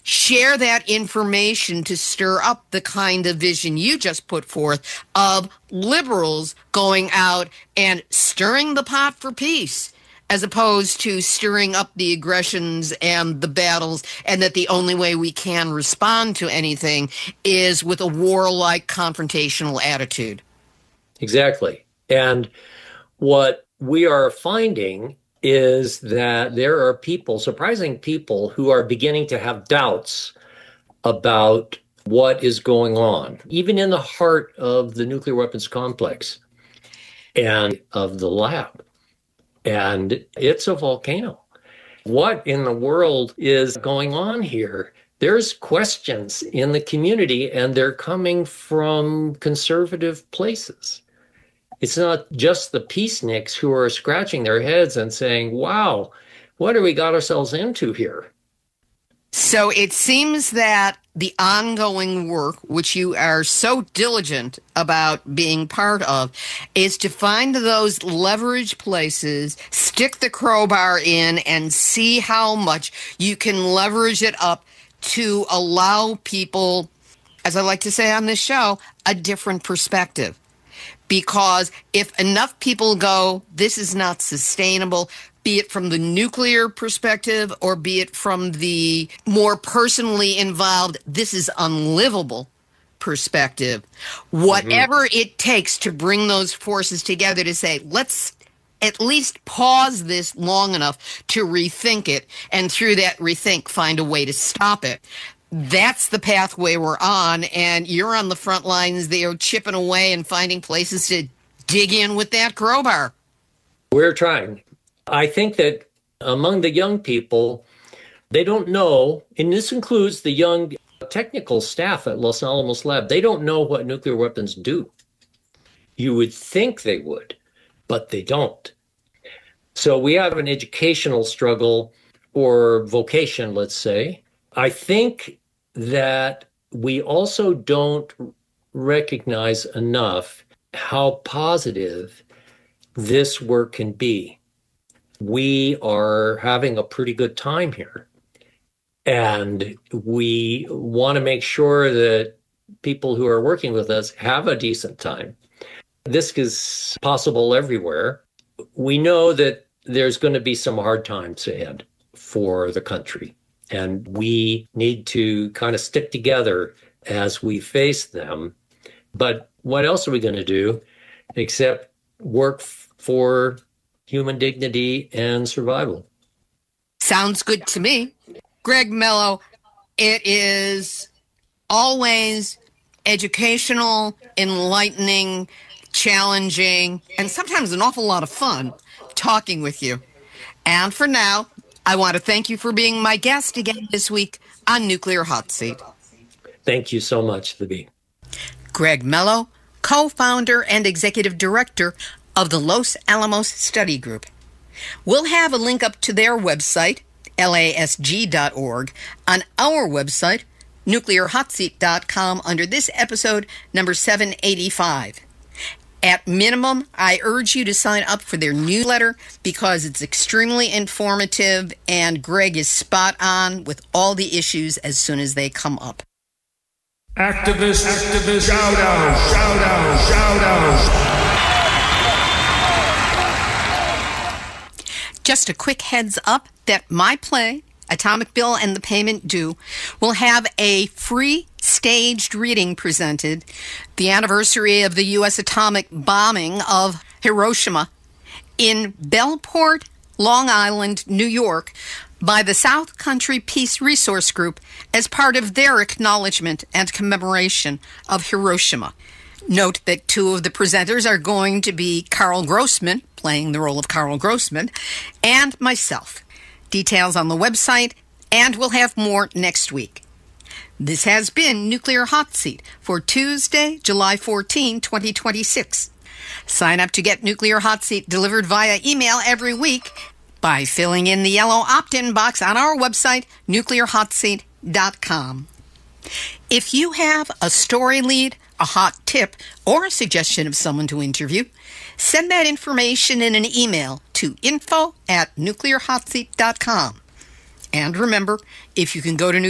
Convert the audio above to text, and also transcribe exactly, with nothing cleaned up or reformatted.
share that information to stir up the kind of vision you just put forth of liberals going out and stirring the pot for peace, as opposed to stirring up the aggressions and the battles, and that the only way we can respond to anything is with a warlike confrontational attitude. Exactly. And what we are finding is that there are people, surprising people, who are beginning to have doubts about what is going on, even in the heart of the nuclear weapons complex and of the lab. And it's a volcano. What in the world is going on here? There's questions in the community, and they're coming from conservative places. It's not just the peaceniks who are scratching their heads and saying, wow, what have we got ourselves into here? So it seems that the ongoing work, which you are so diligent about being part of, is to find those leverage places, stick the crowbar in, and see how much you can leverage it up to allow people, as I like to say on this show, a different perspective. Because if enough people go, this is not sustainable, be it from the nuclear perspective or be it from the more personally involved, this is unlivable perspective, whatever mm-hmm. it takes to bring those forces together to say, let's at least pause this long enough to rethink it, and through that rethink, find a way to stop it. That's the pathway we're on, and you're on the front lines there chipping away and finding places to dig in with that crowbar. We're trying. I think that among the young people, they don't know, and this includes the young technical staff at Los Alamos Lab, they don't know what nuclear weapons do. You would think they would, but they don't. So we have an educational struggle, or vocation, let's say. I think that we also don't recognize enough how positive this work can be. We are having a pretty good time here. And we want to make sure that people who are working with us have a decent time. This is possible everywhere. We know that there's going to be some hard times ahead for the country. And we need to kind of stick together as we face them. But what else are we going to do except work f- for human dignity and survival? Sounds good to me. Greg Mello, it is always educational, enlightening, challenging, and sometimes an awful lot of fun talking with you. And for now, I want to thank you for being my guest again this week on Nuclear Hot Seat. Thank you so much, Libby. Greg Mello, co-founder and executive director of the Los Alamos Study Group. We'll have a link up to their website, L A S G dot org, on our website, nuclear hot seat dot com, under this episode, number seven eighty-five. At minimum, I urge you to sign up for their newsletter because it's extremely informative and Greg is spot on with all the issues as soon as they come up. Activist, activist, shout out, shout out, shout out. Just a quick heads up that my play, Atomic Bill and the Payment Due, will have a free staged reading presented the anniversary of the U S atomic bombing of Hiroshima in Bellport, Long Island, New York, by the South Country Peace Resource Group as part of their acknowledgement and commemoration of Hiroshima. Note that two of the presenters are going to be Carl Grossman, playing the role of Carl Grossman, and myself. Details on the website, and we'll have more next week. This has been Nuclear Hot Seat for Tuesday, July fourteenth, twenty twenty-six. Sign up to get Nuclear Hot Seat delivered via email every week by filling in the yellow opt-in box on our website, nuclear hot seat dot com. If you have a story lead, a hot tip, or a suggestion of someone to interview, send that information in an email to info at nuclear hot seat dot com. And remember, if you can go to